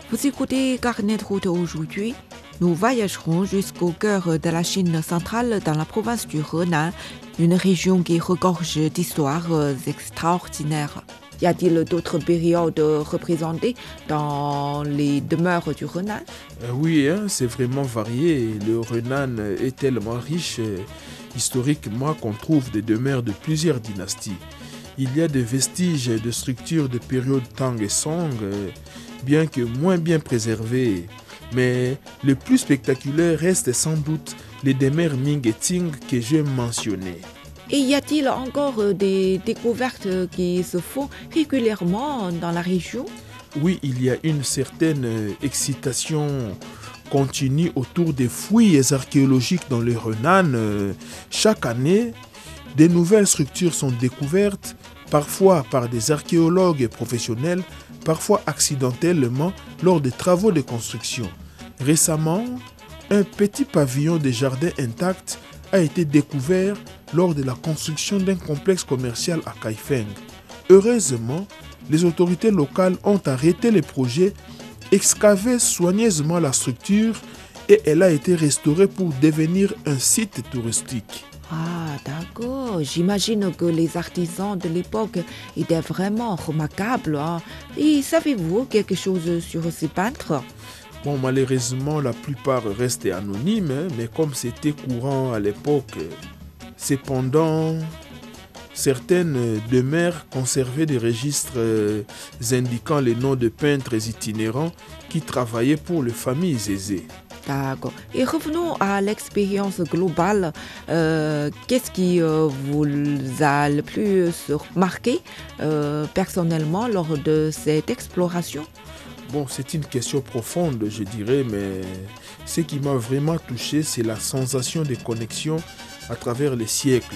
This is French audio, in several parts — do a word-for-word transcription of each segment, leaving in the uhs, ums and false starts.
Vous écoutez Carnet de route aujourd'hui. Nous voyagerons jusqu'au cœur de la Chine centrale dans la province du Henan, une région qui regorge d'histoires extraordinaires. Y a-t-il d'autres périodes représentées dans les demeures du Henan? Euh, Oui, hein, c'est vraiment varié. Le Henan est tellement riche euh, historiquement qu'on trouve des demeures de plusieurs dynasties. Il y a des vestiges de structures de période Tang et Song, euh, bien que moins bien préservées. Mais le plus spectaculaire reste sans doute les demeures Ming et Qing que j'ai mentionnées. Et y a-t-il encore des découvertes qui se font régulièrement dans la région? Oui, il y a une certaine euh, excitation continue autour des fouilles archéologiques dans le Henan. Euh, Chaque année, des nouvelles structures sont découvertes, parfois par des archéologues professionnels, parfois accidentellement lors des travaux de construction. Récemment, un petit pavillon de jardin intact a été découvert lors de la construction d'un complexe commercial à Kaifeng. Heureusement, les autorités locales ont arrêté le projet, excavé soigneusement la structure et elle a été restaurée pour devenir un site touristique. Ah, d'accord. J'imagine que les artisans de l'époque étaient vraiment remarquables. Hein. Et savez-vous quelque chose sur ces peintres? Bon, malheureusement, la plupart restent anonymes, hein, mais comme c'était courant à l'époque, euh, cependant, certaines demeures conservaient des registres euh, indiquant les noms de peintres itinérants qui travaillaient pour les familles aisées. D'accord. Et revenons à l'expérience globale. Euh, qu'est-ce qui euh, vous a le plus marqué euh, personnellement lors de cette exploration? Bon, c'est une question profonde, je dirais, mais ce qui m'a vraiment touché, c'est la sensation de connexion à travers les siècles.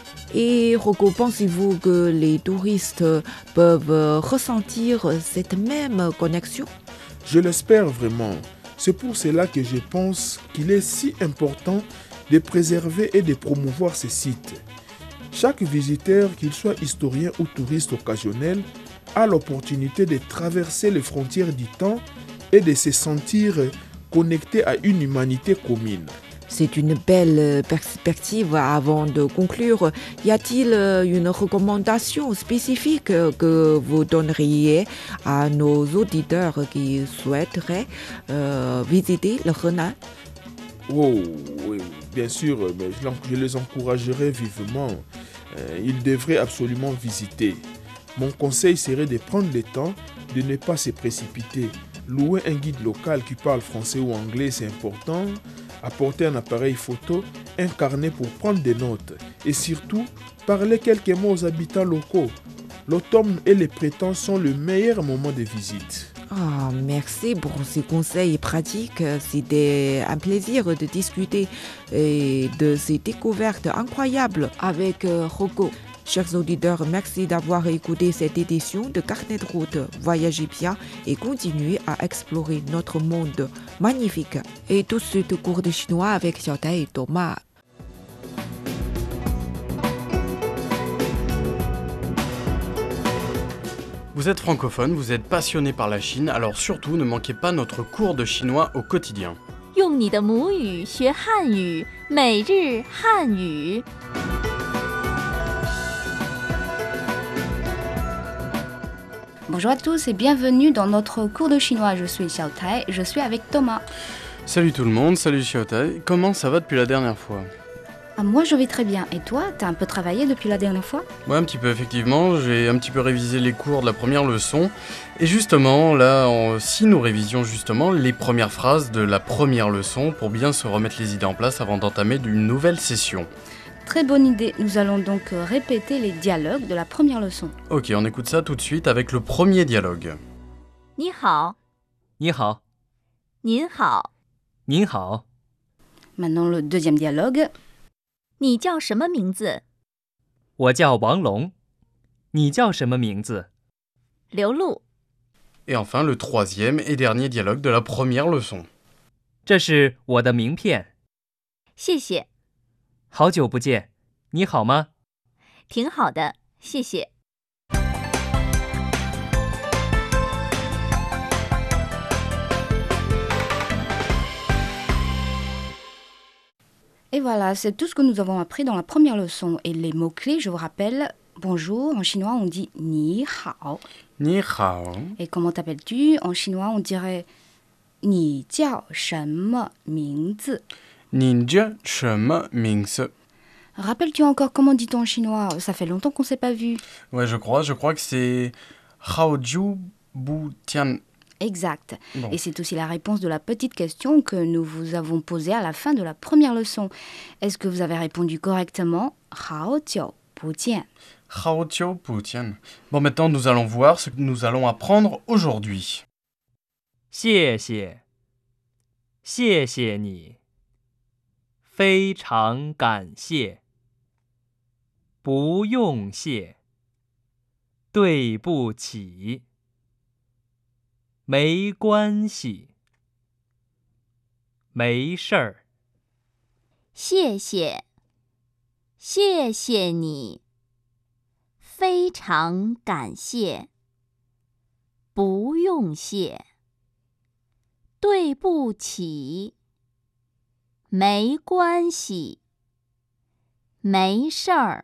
Et Rocco, pensez-vous que les touristes peuvent ressentir cette même connexion? Je l'espère vraiment. C'est pour cela que je pense qu'il est si important de préserver et de promouvoir ces sites. Chaque visiteur, qu'il soit historien ou touriste occasionnel, a l'opportunité de traverser les frontières du temps et de se sentir connecté à une humanité commune. C'est une belle perspective. Avant de conclure, y a-t-il une recommandation spécifique que vous donneriez à nos auditeurs qui souhaiteraient euh, visiter le Henan? Oh, oui, bien sûr, mais je les encouragerais vivement. Euh, ils devraient absolument visiter. Mon conseil serait de prendre le temps de ne pas se précipiter. Louer un guide local qui parle français ou anglais, c'est important. Apporter un appareil photo, un carnet pour prendre des notes. Et surtout, parler quelques mots aux habitants locaux. L'automne et les printemps sont le meilleur moment de visite. Ah, merci pour ces conseils pratiques. C'était un plaisir de discuter et de ces découvertes incroyables avec Rocco. Chers auditeurs, merci d'avoir écouté cette édition de Carnet de route. Voyagez bien et continuez à explorer notre monde magnifique. Et tout de suite, cours de chinois avec Xiaotai et Thomas. Vous êtes francophone, vous êtes passionné par la Chine, alors surtout ne manquez pas notre cours de chinois au quotidien. 用你的母语学汉语，每日汉语。 Bonjour à tous et bienvenue dans notre cours de chinois. Je suis Xiao Tai, je suis avec Thomas. Salut tout le monde, salut Xiaotai, comment ça va depuis la dernière fois? Ah, moi je vais très bien. Et toi, t'as un peu travaillé depuis la dernière fois? Ouais, un petit peu effectivement, j'ai un petit peu révisé les cours de la première leçon. Et justement, là, on- si nous révisions justement les premières phrases de la première leçon pour bien se remettre les idées en place avant d'entamer une nouvelle session. Très bonne idée. Nous allons donc répéter les dialogues de la première leçon. Ok, on écoute ça tout de suite avec le premier dialogue. 你好， 你好， 您好， 您好， Maintenant le deuxième dialogue. 你叫什么名字？ 我叫王龙，你叫什么名字？ 刘露。 Et enfin, le troisième et dernier dialogue de la première leçon. 这是我的名片。 谢谢， 好久不见，你好吗？ 挺好的，谢谢。 voilà, c'est tout ce que nous avons appris dans la première leçon. Et les mots-clés, je vous rappelle, bonjour, en chinois on dit ni hao. Ni hao. Et comment t'appelles-tu? En chinois on dirait ni jiao shenme mingzi. Ni jie sheme mingzi. Rappelles-tu encore comment dit-on en chinois? Ça fait longtemps qu'on ne s'est pas vu. Ouais, je crois, je crois que c'est hao jiu bu tian. Exact. Bon. Et c'est aussi la réponse de la petite question que nous vous avons posée à la fin de la première leçon. Est-ce que vous avez répondu correctement? Hao jiu bu jian. Hao jiu bu tian. Bon, maintenant nous allons voir ce que nous allons apprendre aujourd'hui. 谢谢，谢谢你，非常感谢，不用谢，对不起，没关系，没事儿。 谢谢，谢谢你，非常感谢，不用谢，对不起，没关系，没事儿。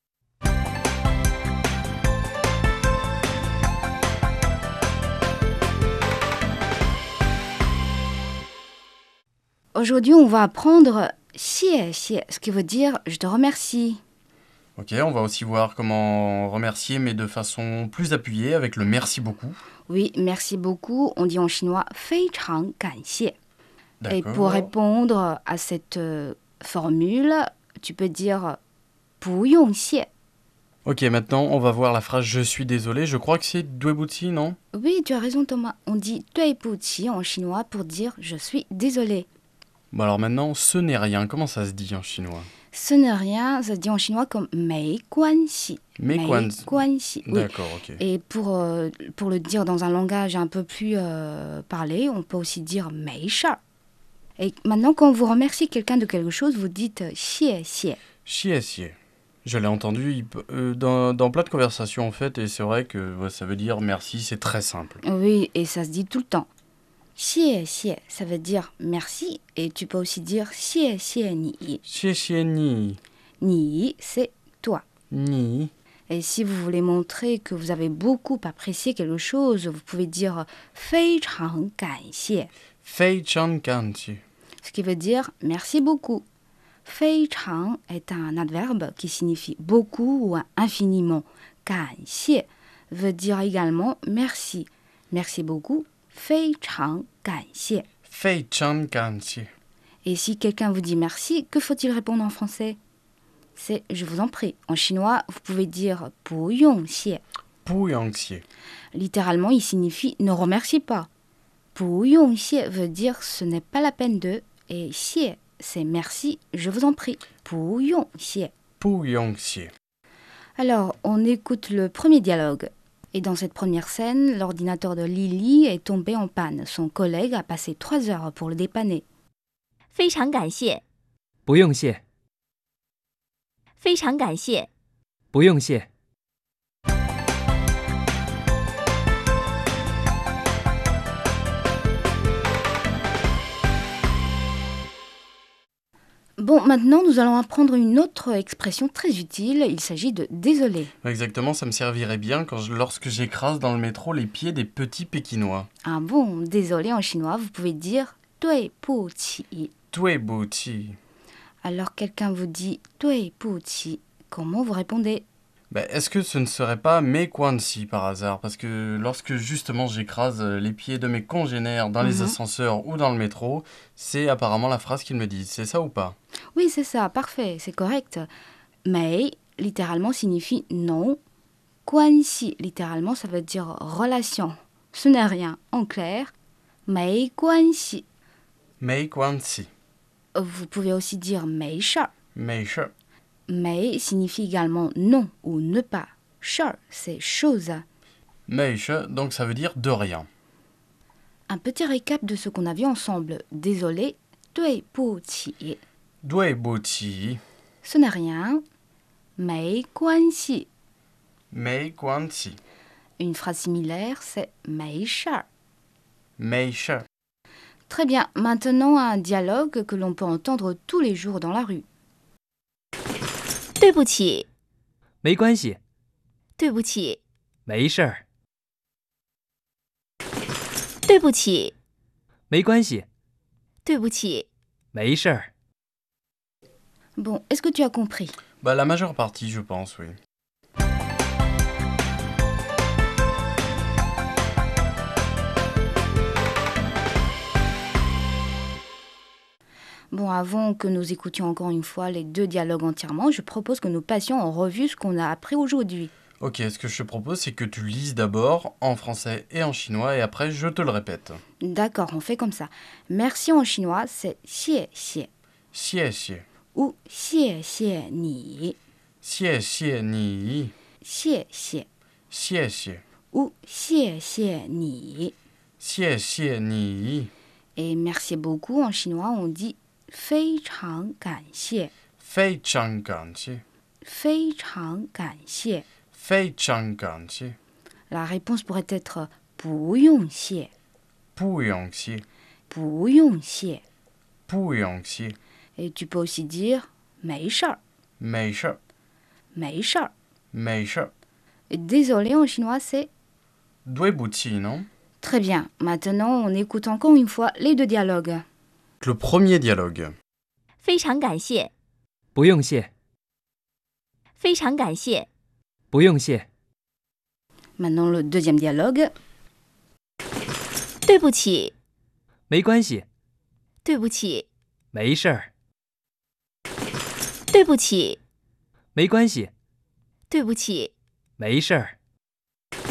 Aujourd'hui, on va apprendre 谢谢, ce qui veut dire je te remercie. Ok, on va aussi voir comment remercier, mais de façon plus appuyée, avec le merci beaucoup. Oui, merci beaucoup. On dit en chinois 非常感谢. Et D'accord. pour répondre à cette euh, formule, tu peux dire 不用谢. Ok, maintenant on va voir la phrase je suis désolé. Je crois que c'est duebuti, non? Oui, tu as raison Thomas. On dit 对不起 en chinois pour dire je suis désolé. Bon alors maintenant, ce n'est rien. Comment ça se dit en chinois? Ce n'est rien, ça se dit en chinois comme 没关系. 没关系. 没关系, oui. D'accord, ok. Et pour, euh, pour le dire dans un langage un peu plus euh, parlé, on peut aussi dire 没事儿. Et maintenant, quand vous remerciez quelqu'un de quelque chose, vous dites 谢谢. Xie xie. Je l'ai entendu il peut- euh, dans, dans plein de conversations en fait, et c'est vrai que ouais, ça veut dire merci, c'est très simple. Oui, et ça se dit tout le temps. 谢谢, ça veut dire merci, et tu peux aussi dire 谢谢你. Xie xie ni. Ni, c'est toi. Ni. Et si vous voulez montrer que vous avez beaucoup apprécié quelque chose, vous pouvez dire 非常感谢, Fei chan kanchi. ce qui veut dire merci beaucoup. 非常 est un adverbe qui signifie beaucoup ou infiniment. 感谢 veut dire également merci. Merci beaucoup. 非常感谢. Fei chan kanchi. Et si quelqu'un vous dit merci, que faut-il répondre en français? C'est je vous en prie. En chinois, vous pouvez dire 不用谢. Pu yang xie. Littéralement, il signifie ne remercie pas. 不用谢 veut dire ce n'est pas la peine de, et 谢 c'est merci, je vous en prie. 不用谢. Pu yang xie. Alors, on écoute le premier dialogue. Et dans cette première scène, l'ordinateur de Lily est tombé en panne. Son collègue a passé trois heures pour le dépanner. 非常感谢， 不用谢， 非常感谢。 不用谢。 Bon, maintenant, nous allons apprendre une autre expression très utile. Il s'agit de désolé. Exactement, ça me servirait bien quand je- lorsque j'écrase dans le métro les pieds des petits Pékinois. Ah bon, désolé en chinois, vous pouvez dire 对不起. Tue buti. Alors quelqu'un vous dit 对不起, comment vous répondez? Ben, est-ce que ce ne serait pas mes Kwansi par hasard? Parce que lorsque justement j'écrase euh, les pieds de mes congénères dans les Mhm. ascenseurs ou dans le métro, c'est apparemment la phrase qu'ils me disent. C'est ça ou pas? Oui, c'est ça, parfait, c'est correct. Mais, littéralement, signifie non. 关系, littéralement, ça veut dire relation. Ce n'est rien, en clair. 没关系. Mei Kwansi. Vous pouvez aussi dire 没事儿. Mei shi. Mais signifie également non ou ne pas. 事儿, c'est chose. Mei shi, donc ça veut dire de rien. Un petit récap de ce qu'on a vu ensemble. Désolé, 对不起. Due buti. Ce n'est rien. 没关系. Mei Kwansi. Une phrase similaire, c'est 没事儿. Mei shi. Très bien, maintenant un dialogue que l'on peut entendre tous les jours dans la rue. 对不起， 没关系， 对不起， 没事儿， 对不起， 没关系， 对不起。 没事儿。 Bon, est-ce que tu as compris? Bah, la majeure partie, je pense, oui. Bon, avant que nous écoutions encore une fois les deux dialogues entièrement, je propose que nous passions en revue ce qu'on a appris aujourd'hui. Ok, ce que je te propose, c'est que tu lises d'abord en français et en chinois, et après, je te le répète. D'accord, on fait comme ça. Merci en chinois, c'est xie xie Xie xie. ou xie xie ni, Xie xie ni. xie xie Xie xie. ou xie xie ni. Xie xie ni. Et merci beaucoup en chinois, on dit 非常感谢, 非常感谢。 非常感谢. 非常感谢。 La réponse pourrait être 不用谢, 不用谢。 不用谢. 不用谢。 Et tu peux aussi dire 没事儿, 没事儿。 没事儿. 没事儿。 Et désolé en chinois, c'est 对不起, non? très bien. Maintenant, on écoute encore une fois les deux dialogues. Le premier dialogue. 非常感谢， 不用谢， 非常感谢， 不用谢， Maintenant, le deuxième dialogue. 对不起， 没关系， 对不起， 没事儿， 对不起， 没关系， 对不起。 没事儿。